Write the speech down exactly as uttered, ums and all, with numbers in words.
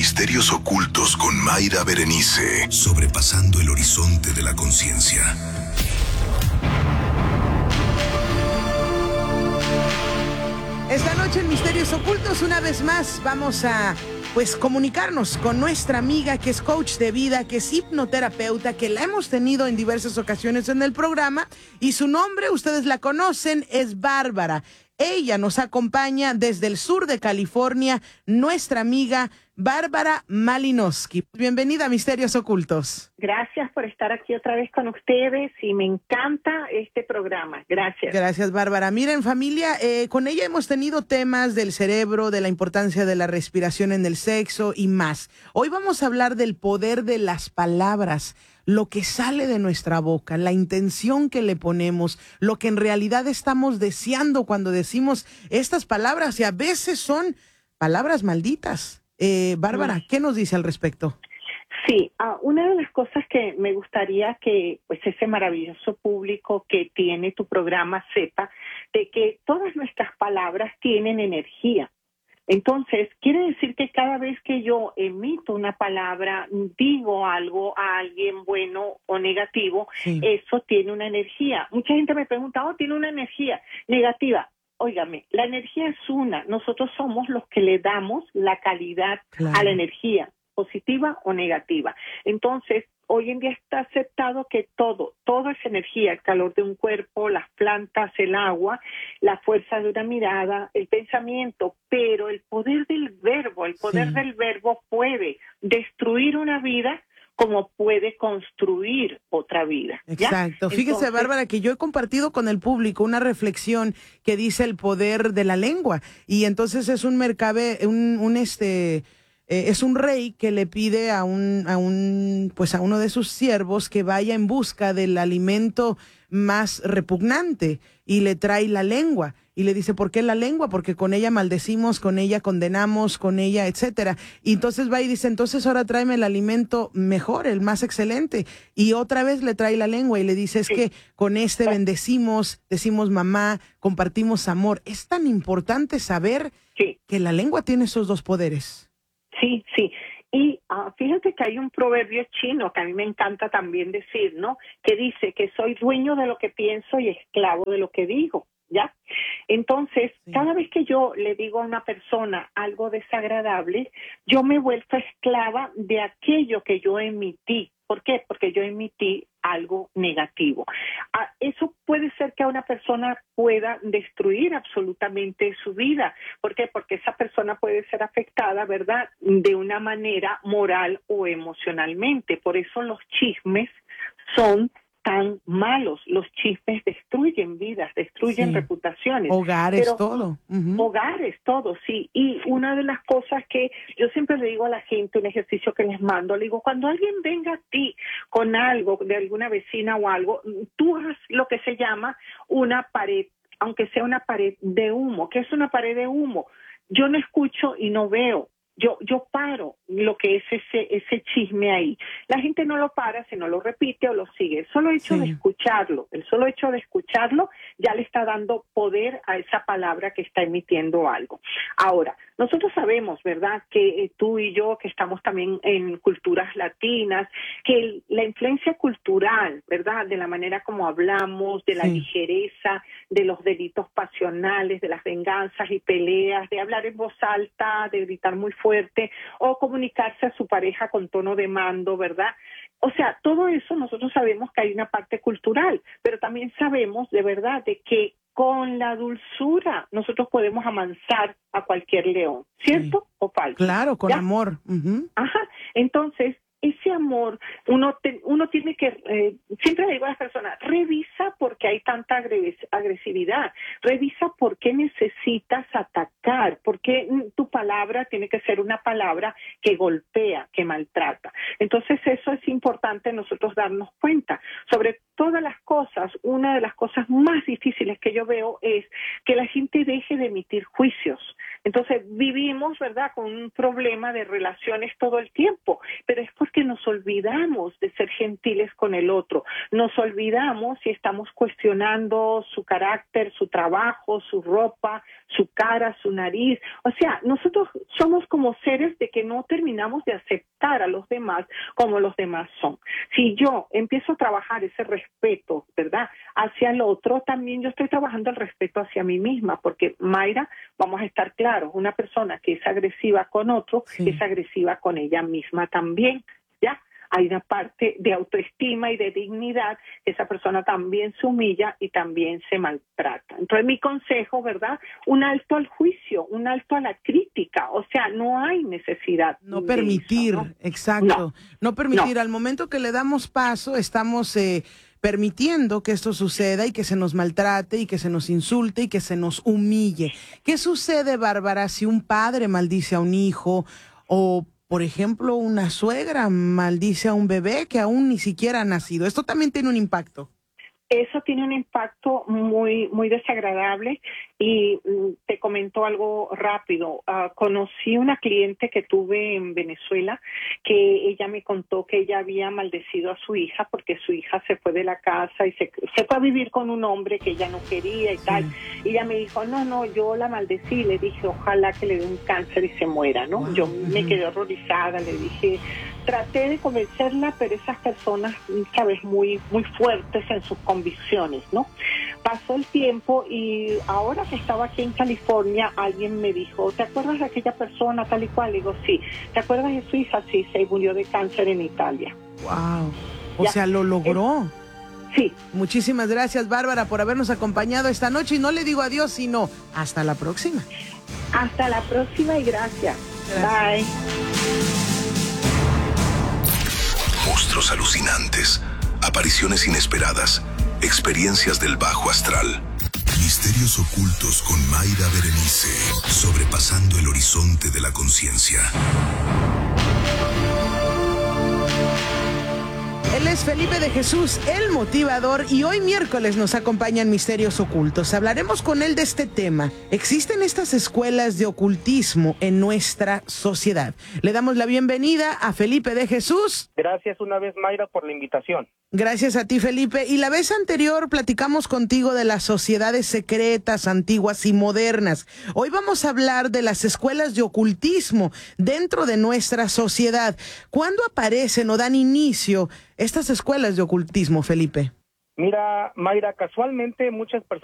Misterios Ocultos con Mayra Berenice, sobrepasando el horizonte de la conciencia. Esta noche en Misterios Ocultos, una vez más, vamos a pues comunicarnos con nuestra amiga que es coach de vida, que es hipnoterapeuta, que la hemos tenido en diversas ocasiones en el programa, y su nombre, ustedes la conocen, es Bárbara. Ella nos acompaña desde el sur de California, nuestra amiga Bárbara Malinowski. Bienvenida a Misterios Ocultos. Gracias por estar aquí otra vez con ustedes y me encanta este programa. Gracias. Gracias, Bárbara. Miren, familia, eh, con ella hemos tenido temas del cerebro, de la importancia de la respiración en el sexo y más. Hoy vamos a hablar del poder de las palabras, lo que sale de nuestra boca, la intención que le ponemos, lo que en realidad estamos deseando cuando decimos estas palabras, y a veces son palabras malditas. Eh, Bárbara, ¿qué nos dice al respecto? Sí, uh, una de las cosas que me gustaría que pues ese maravilloso público que tiene tu programa sepa, de que todas nuestras palabras tienen energía. Entonces, quiere decir que cada vez que yo emito una palabra, digo algo a alguien bueno o negativo, sí, eso tiene una energía. Mucha gente me pregunta, oh, tiene una energía negativa. Óigame, la energía es una. Nosotros somos los que le damos la calidad, claro, a la energía, positiva o negativa. Entonces, hoy en día está aceptado que todo, todo es energía, el calor de un cuerpo, las plantas, el agua, la fuerza de una mirada, el pensamiento, pero el poder del verbo, el poder sí. del verbo puede destruir una vida como puede construir otra vida. ¿Ya? Exacto. Fíjese, entonces, Bárbara, que yo he compartido con el público una reflexión que dice el poder de la lengua, y entonces es un mercabe, un, un este... Eh, es un rey que le pide a un, a un, pues a uno de sus siervos que vaya en busca del alimento más repugnante, y le trae la lengua. Y le dice, ¿por qué la lengua? Porque con ella maldecimos, con ella condenamos, con ella, etcétera. Y entonces va y dice, entonces ahora tráeme el alimento mejor, el más excelente. Y otra vez le trae la lengua y le dice, es sí. que con este bendecimos, decimos mamá, compartimos amor. Es tan importante saber sí. que la lengua tiene esos dos poderes. Sí, sí. Y uh, fíjate que hay un proverbio chino que a mí me encanta también decir, ¿no? Que dice que soy dueño de lo que pienso y esclavo de lo que digo, ¿ya? Entonces, sí. cada vez que yo le digo a una persona algo desagradable, yo me vuelvo esclava de aquello que yo emití. ¿Por qué? Porque yo emití algo negativo. Ah, eso puede ser que a una persona pueda destruir absolutamente su vida. ¿Por qué? Porque esa persona puede ser afectada, ¿verdad?, de una manera moral o emocionalmente. Por eso los chismes son tan malos. Los chismes destruyen vidas, destruyen sí. reputaciones. Hogares, Pero, todo. Uh-huh. Hogares, todo, sí. Y una de las cosas que yo siempre le digo a la gente, un ejercicio que les mando, le digo, cuando alguien venga a ti con algo, de alguna vecina o algo, tú haz lo que se llama una pared, aunque sea una pared de humo. ¿Qué es una pared de humo? Yo no escucho y no veo. Yo yo paro lo que es ese ese chisme ahí. La gente no lo para, sino lo repite o lo sigue. El solo hecho sí. de escucharlo, el solo hecho de escucharlo ya le está dando poder a esa palabra que está emitiendo algo. Ahora, nosotros sabemos, ¿verdad?, que eh, tú y yo, que estamos también en culturas latinas, que el, la influencia cultural, ¿verdad?, de la manera como hablamos, de la sí. ligereza, de los delitos pasionales, de las venganzas y peleas, de hablar en voz alta, de gritar muy fuerte, o comunicarse a su pareja con tono de mando, ¿verdad? O sea, todo eso nosotros sabemos que hay una parte cultural, pero también sabemos de verdad de que con la dulzura nosotros podemos amansar a cualquier león, ¿cierto sí. o falso? Claro, con ¿Ya? amor. Uh-huh. Ajá, entonces ese amor, uno te, uno tiene que, eh, siempre le digo a las personas, revisa por qué hay tanta agres, agresividad, revisa por qué necesitas atacar, por qué tu palabra tiene que ser una palabra que golpea, que maltrata. Entonces eso es importante nosotros darnos cuenta. Sobre todas las cosas, una de las cosas más difíciles que yo veo es que la gente deje de emitir juicios. Entonces vivimos, ¿verdad?, con un problema de relaciones todo el tiempo, pero es porque nos olvidamos de ser gentiles con el otro, nos olvidamos y estamos cuestionando su carácter, su trabajo, su ropa, su cara, su nariz. O sea, nosotros somos como seres de que no terminamos de aceptar a los demás como los demás son. Si yo empiezo a trabajar ese respeto, ¿verdad?, hacia el otro, también yo estoy trabajando el respeto hacia mí misma, porque Mayra, vamos a estar claros, una persona que es agresiva con otro, sí, es agresiva con ella misma también, ¿ya? Hay una parte de autoestima y de dignidad, esa persona también se humilla y también se maltrata. Entonces mi consejo, ¿verdad?, un alto al juicio, un alto a la crítica, o sea, no hay necesidad. No permitir, eso, ¿no? exacto, no, no permitir, no. Al momento que le damos paso, estamos eh, permitiendo que esto suceda y que se nos maltrate y que se nos insulte y que se nos humille. ¿Qué sucede, Bárbara, si un padre maldice a un hijo o, por ejemplo, una suegra maldice a un bebé que aún ni siquiera ha nacido? Esto también tiene un impacto. Eso tiene un impacto muy muy desagradable y mm, te comento algo rápido. Uh, conocí una cliente que tuve en Venezuela que ella me contó que ella había maldecido a su hija porque su hija se fue de la casa y se, se fue a vivir con un hombre que ella no quería y sí. tal. Y ella me dijo, no, no, yo la maldecí y le dije, ojalá que le dé un cáncer y se muera, ¿no? Wow. Yo uh-huh. me quedé horrorizada, le dije... Traté de convencerla, pero esas personas, sabes, muy muy fuertes en sus convicciones, ¿no? Pasó el tiempo y ahora que estaba aquí en California, alguien me dijo, ¿te acuerdas de aquella persona tal y cual? Le digo, sí. ¿Te acuerdas de su hija? Sí, se murió de cáncer en Italia. Wow. O ya. sea, lo logró. Es, sí. Muchísimas gracias, Bárbara, por habernos acompañado esta noche. Y no le digo adiós, sino hasta la próxima. Hasta la próxima y gracias. gracias. Bye. Monstruos alucinantes, apariciones inesperadas, experiencias del bajo astral. Misterios ocultos con Mayra Berenice, sobrepasando el horizonte de la conciencia. Él es Felipe de Jesús, el motivador, y hoy miércoles nos acompaña en Misterios Ocultos. Hablaremos con él de este tema. ¿Existen estas escuelas de ocultismo en nuestra sociedad? Le damos la bienvenida a Felipe de Jesús. Gracias una vez, Mayra, por la invitación. Gracias a ti, Felipe. Y la vez anterior platicamos contigo de las sociedades secretas, antiguas y modernas. Hoy vamos a hablar de las escuelas de ocultismo dentro de nuestra sociedad. ¿Cuándo aparecen o dan inicio estas escuelas de ocultismo, Felipe? Mira, Mayra, casualmente muchas personas